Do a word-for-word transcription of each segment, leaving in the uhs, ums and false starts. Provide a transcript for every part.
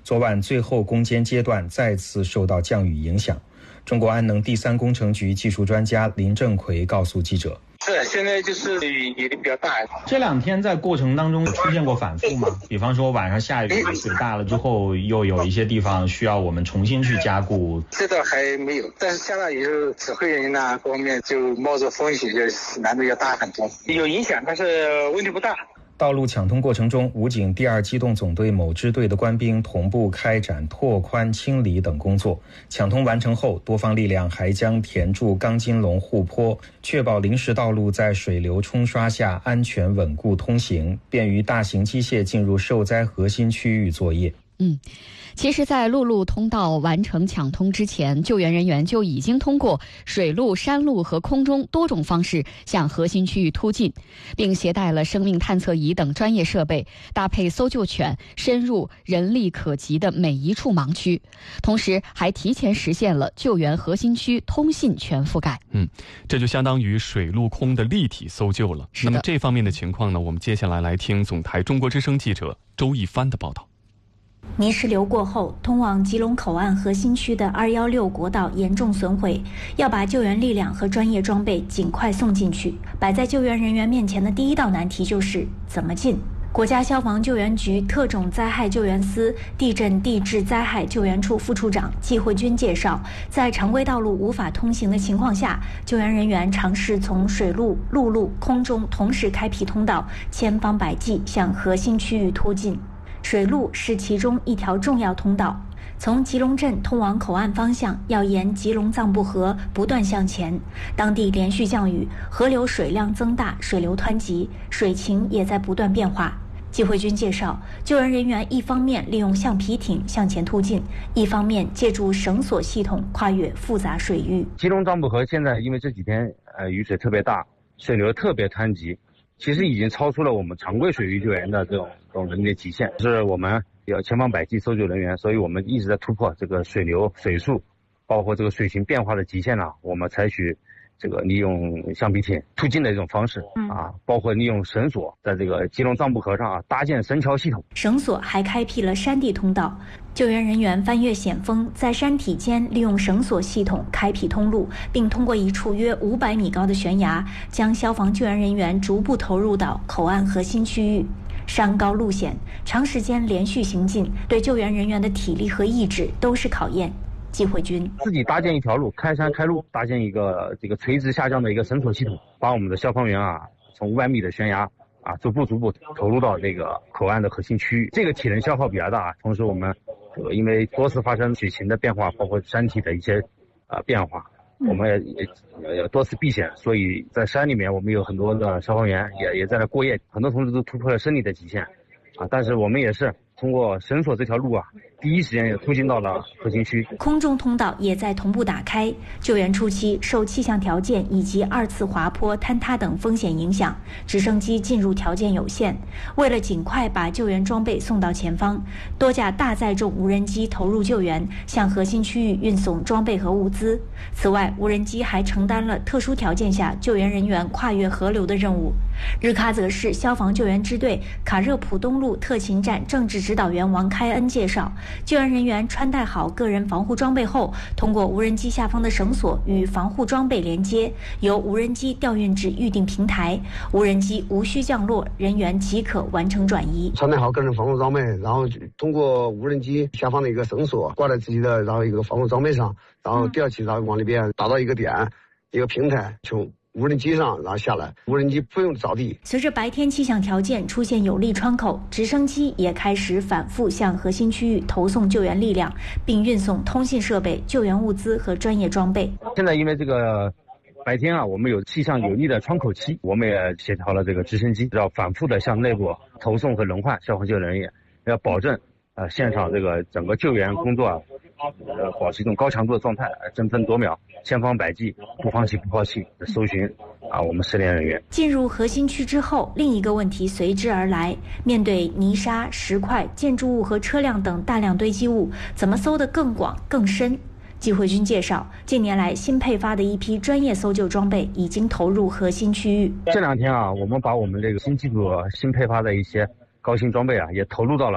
昨晚最后攻坚阶段再次受到降雨影响。中国安能第三工程局技术专家林正奎告诉记者， 是现在就是雨雨比较大。 这两天在过程当中出现过反复吗？比方说晚上下雨水大了之后，又有一些地方需要我们重新去加固。 这倒还没有，但是下大雨后指挥人呐各方面就冒着风险，就难度要大很多。有影响，但是问题不大。 道路抢通过程中，武警第二机动总队某支队的官兵同步开展拓宽、清理等工作。抢通完成后，多方力量还将填筑钢筋龙护坡，确保临时道路在水流冲刷下安全稳固通行，便于大型机械进入受灾核心区域作业。 嗯，其实在陆路通道完成抢通之前，救援人员就已经通过水路、山路和空中多种方式向核心区域突进，并携带了生命探测仪等专业设备，搭配搜救犬深入人力可及的每一处盲区，同时还提前实现了救援核心区通信全覆盖。 嗯，这就相当于水陆空的立体搜救了。那么这方面的情况呢，我们接下来来听总台中国之声记者周一帆的报道。 泥石流过后，通往吉隆口岸核心区的二一六国道严重损毁，要把救援力量和专业装备尽快送进去。摆在救援人员面前的第一道难题就是怎么进。国家消防救援局特种灾害救援司地震地质灾害救援处副处长季慧军介绍，在常规道路无法通行的情况下，救援人员尝试从水路、陆路、空中同时开辟通道，千方百计向核心区域突进。水路是其中一条重要通道，从吉隆镇通往口岸方向要沿吉隆藏布河不断向前。当地连续降雨，河流水量增大，水流湍急，水情也在不断变化。季慧军介绍，救援人员一方面利用橡皮艇向前突进，一方面借助绳索系统跨越复杂水域。 吉隆藏布河现在因为这几天呃雨水特别大，水流特别湍急，其实已经超出了我们常规水域救援的这种这种能力极限，是我们要千方百计搜救人员，所以我们一直在突破这个水流、水速，包括这个水情变化的极限呢。我们采取这个利用橡皮艇突进的这种方式啊，包括利用绳索在这个吉隆藏布河上啊搭建绳桥系统。 绳索还开辟了山地通道，救援人员翻越险峰，在山体间利用绳索系统开辟通路，并通过一处约五百米高的悬崖，将消防救援人员逐步投入到口岸核心区域。山高路险，长时间连续行进，对救援人员的体力和意志都是考验。季慧军自己搭建一条路，开山开路，搭建一个这个垂直下降的一个绳索系统，把我们的消防员啊从五百米的悬崖啊逐步逐步投入到这个口岸的核心区域。这个体能消耗比较大，同时我们呃因为多次发生水情的变化，包括山体的一些呃变化，我们也也也多次避险，所以在山里面我们有很多的消防员也也在那过夜，很多同志都突破了生理的极限啊，但是我们也是通过绳索这条路啊，第一时间也突进到了核心区。 空中通道也在同步打开。救援初期受气象条件以及二次滑坡、坍塌等风险影响，直升机进入条件有限。为了尽快把救援装备送到前方，多架大载重无人机投入救援，向核心区域运送装备和物资。此外，无人机还承担了特殊条件下救援人员跨越河流的任务。日喀则市消防救援支队卡热普东路特勤站政治指导员王开恩介绍，救援人员穿戴好个人防护装备后，通过无人机下方的绳索与防护装备连接，由无人机调运至预定平台，无人机无需降落，人员即可完成转移。 穿戴好个人防护装备，然后通过无人机下方的一个绳索挂在自己的然后一个防护装备上，然后吊起，然后往里边打到一个点，一个平台，从无人机上然后下来，无人机不用着地。 随着白天气象条件出现有利窗口，直升机也开始反复向核心区域投送救援力量，并运送通信设备、救援物资和专业装备。 现在因为这个白天啊，我们有气象有利的窗口期，我们也协调了这个直升机，要反复的向内部投送和轮换消防救援人员，要保证呃现场这个整个救援工作啊，呃保持一种高强度的状态，争分夺秒，千方百计，不放弃不抛弃的搜寻啊我们失联人员。 进入核心区之后，另一个问题随之而来，面对泥沙、石块、建筑物和车辆等大量堆积物，怎么搜得更广更深？季慧军介绍，近年来新配发的一批专业搜救装备已经投入核心区域。 这两天啊，我们把我们这个新机组新配发的一些高新装备啊，也投入到了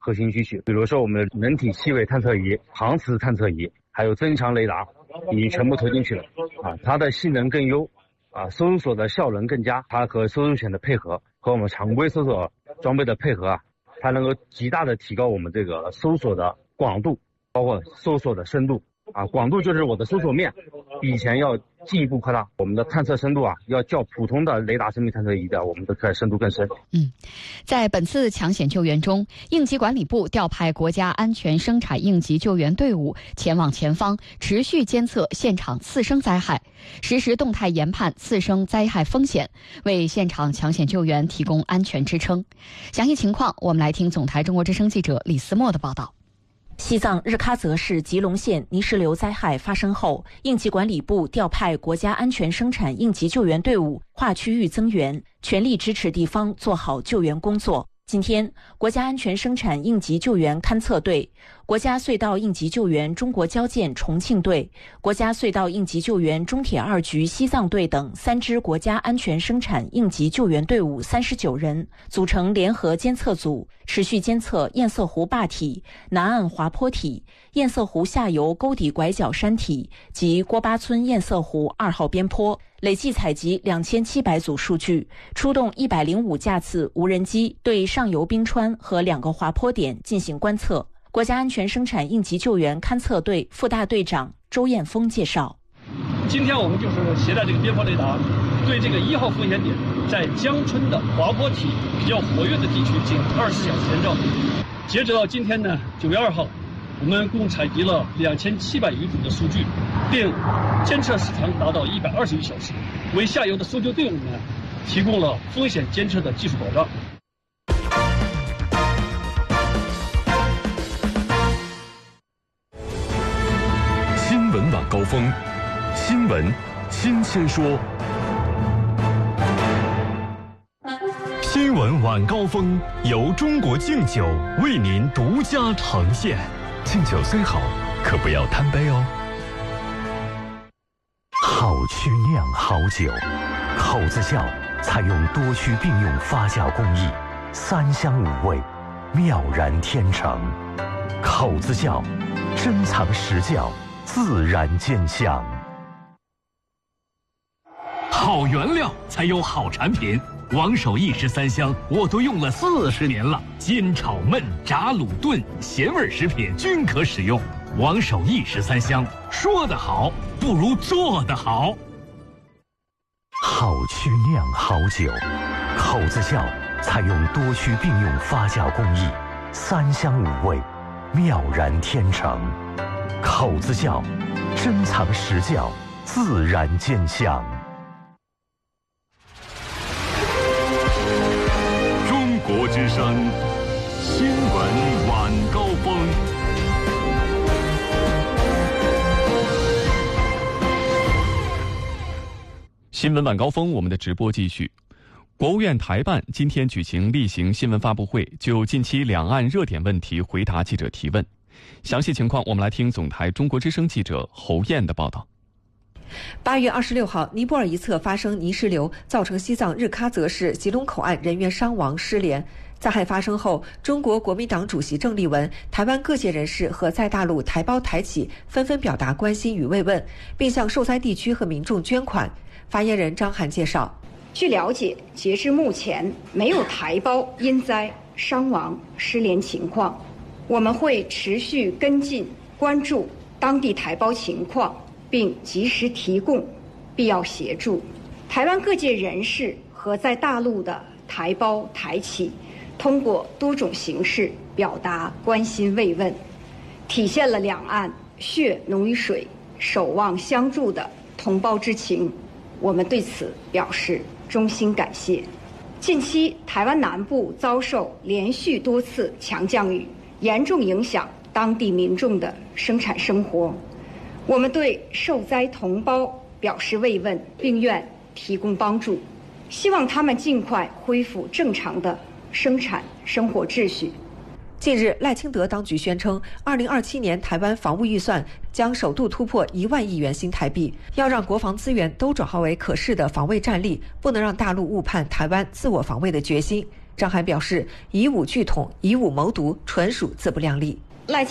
核心需求，比如说我们的人体气味探测仪、航磁探测仪，还有增强雷达，已经全部投进去了啊，它的性能更优啊，搜索的效能更佳，它和搜索犬的配合和我们常规搜索装备的配合啊，它能够极大的提高我们这个搜索的广度，包括搜索的深度啊，广度就是我的搜索面比以前要进一步扩大，我们的探测深度啊，要较普通的雷达生命探测仪的我们的深度更深。 嗯，在本次抢险救援中，应急管理部调派国家安全生产应急救援队伍前往前方，持续监测现场次生灾害，实时动态研判次生灾害风险，为现场抢险救援提供安全支撑。详细情况，我们来听总台中国之声记者李思墨的报道。 西藏日喀则市吉隆县泥石流灾害发生后，应急管理部调派国家安全生产应急救援队伍跨区域增援，全力支持地方做好救援工作。今天，国家安全生产应急救援勘测队、国家隧道应急救援中国交建重庆队、国家隧道应急救援中铁二局西藏队等三支国家安全生产应急救援队伍三十九人，组成联合监测组，持续监测堰塞湖坝体、南岸滑坡体、堰塞湖下游沟底拐角山体及郭巴村堰塞湖二号边坡，累计采集两千七百组数据，出动一百零五架次无人机对上游冰川和两个滑坡点进行观测。国家安全生产应急救援勘测队副大队长周彦峰介绍， 今天我们就是携带这个边坡雷达，对这个一号风险点在江春的滑坡体比较活跃的地区进行二十四小时监测。截止到今天呢，九月二号，我们共采集了两千七百余组的数据，并监测时长达到一百二十余小时，为下游的搜救队伍呢提供了风险监测的技术保障。 新闻晚高峰，新闻新鲜说。新闻晚高峰由中国敬酒为您独家呈现。敬酒虽好，可不要贪杯哦。好曲酿好酒，口子窖采用多区并用发酵工艺，三香五味，妙然天成。口子窖，珍藏实窖，自然见香。 好原料才有好产品。王守义十三香我都用了四十年了，煎炒焖炸卤炖咸味食品均可使用。王守义十三香，说得好不如做得好。 好曲酿好酒，口子窖采用多区并用发酵工艺，三香五味，妙然天成。口子窖，珍藏实窖，自然见香。 中国之声新闻晚高峰。 新闻晚高峰，我们的直播继续。国务院台办今天举行例行新闻发布会，就近期两岸热点问题回答记者提问。详细情况，我们来听总台中国之声记者侯燕的报道。 八月二十六号，尼泊尔一侧发生泥石流，造成西藏日喀则市吉隆口岸人员伤亡失联。灾害发生后，中国国民党主席郑丽文、台湾各界人士和在大陆台胞台企纷纷表达关心与慰问，并向受灾地区和民众捐款。发言人张涵介绍， 据了解，截至目前没有台胞因灾伤亡失联情况，我们会持续跟进关注当地台胞情况，并及时提供必要协助。台湾各界人士和在大陆的台胞台企通过多种形式表达关心慰问，体现了两岸血浓于水、守望相助的同胞之情，我们对此表示衷心感谢。近期台湾南部遭受连续多次强降雨，严重影响当地民众的生产生活，我们对受灾同胞表示慰问，并愿提供帮助，希望他们尽快恢复正常的生产生活秩序。 近日，赖清德当局宣称，二零二七年台湾防务预算将首度突破一万亿元新台币，要让国防资源都转化为可视的防卫战力，不能让大陆误判台湾自我防卫的决心。 张涵表示，以武拒统、以武谋独，纯属自不量力。 赖